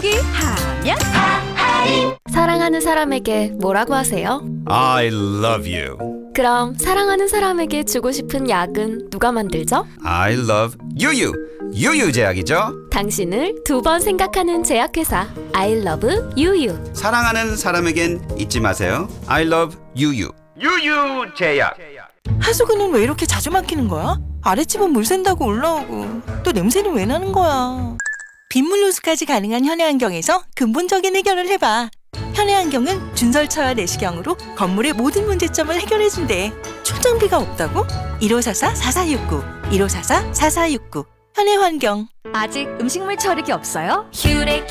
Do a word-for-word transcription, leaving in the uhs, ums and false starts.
곱하기 하면 사랑하는 사람에게 뭐라고 하세요? I love you. 그럼 사랑하는 사람에게 주고 싶은 약은 누가 만들죠? I love 유유. 유유 제약이죠. 당신을 두 번 생각하는 제약회사 I love 유유. 사랑하는 사람에겐 잊지 마세요. I love 유유. 유유 제약. 하수구는 왜 이렇게 자주 막히는 거야? 아랫집은 물 샌다고 올라오고 또 냄새는 왜 나는 거야? 빗물 호수까지 가능한 현해안경에서 근본적인 해결을 해봐. 현해안경은 준설차와 내시경으로 건물의 모든 문제점을 해결해준대. 출장비가 없다고? 일오사사 사사육구 일오사사 사사육구 현해환경. 아직 음식물 처리기 없어요? 큐렉